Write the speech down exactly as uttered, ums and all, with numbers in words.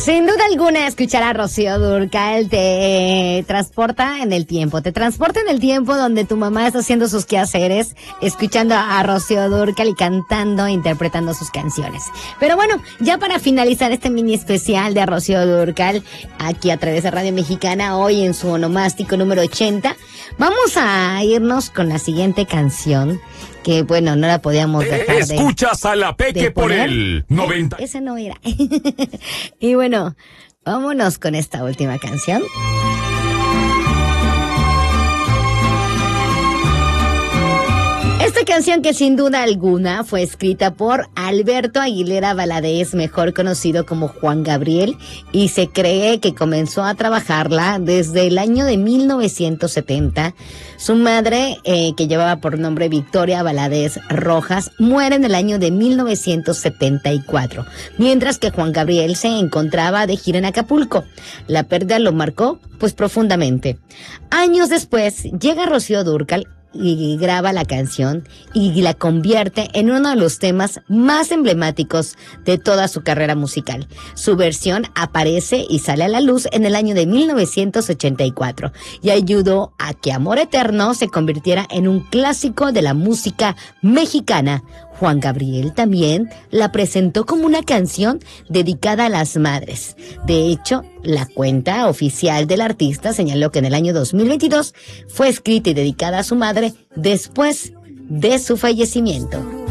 Sin duda alguna, escuchar a Rocío Dúrcal te eh, transporta en el tiempo, te transporta en el tiempo donde tu mamá está haciendo sus quehaceres, escuchando a Rocío Dúrcal y cantando, interpretando sus canciones. Pero bueno, ya para finalizar este mini especial de Rocío Dúrcal, aquí a través de Radio Mexicana, hoy en su onomástico número ochenta, vamos a irnos con la siguiente canción, que bueno, no la podíamos dejar de... Escuchas a la Peque por el noventa. Esa no era. Y bueno, vámonos con esta última canción. Esta canción, que sin duda alguna fue escrita por Alberto Aguilera Valadez, mejor conocido como Juan Gabriel, y se cree que comenzó a trabajarla desde el año de mil novecientos setenta. Su madre, eh, que llevaba por nombre Victoria Valadez Rojas, muere en el año de mil novecientos setenta y cuatro, mientras que Juan Gabriel se encontraba de gira en Acapulco. La pérdida lo marcó, pues, profundamente. Años después, llega Rocío Dúrcal y graba la canción y la convierte en uno de los temas más emblemáticos de toda su carrera musical. Su versión aparece y sale a la luz en el año de mil novecientos ochenta y cuatro y ayudó a que Amor Eterno se convirtiera en un clásico de la música mexicana. Juan Gabriel también la presentó como una canción dedicada a las madres. De hecho, la cuenta oficial del artista señaló que en el año dos mil veintidós fue escrita y dedicada a su madre después de su fallecimiento.